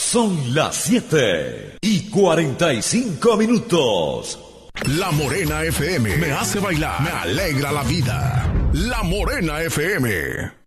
Son las 7:45. La Morena FM me hace bailar, me alegra la vida. La Morena FM.